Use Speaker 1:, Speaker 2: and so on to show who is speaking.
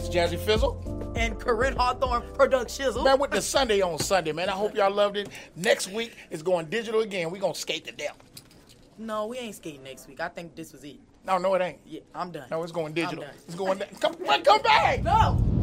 Speaker 1: It's Jazzy Fizzle.
Speaker 2: And Corinne Hawthorne Production.
Speaker 1: Man, with the Sunday on Sunday, man. I hope y'all loved it. Next week, it's going digital again. We're going to skate to death.
Speaker 2: No, we ain't skating next week. I think this was it.
Speaker 1: No, it ain't.
Speaker 2: Yeah, I'm done.
Speaker 1: No, it's going digital.
Speaker 2: I'm done.
Speaker 1: It's going. Come back.
Speaker 2: No.